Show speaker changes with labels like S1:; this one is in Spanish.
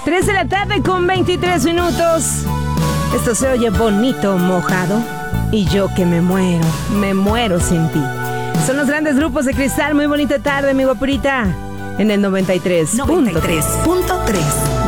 S1: 3 de la tarde con 23 minutos. Esto se oye bonito, mojado. Y yo que me muero sin ti. Son los grandes grupos de Cristal. Muy bonita tarde, mi guapurita. En el 93.3.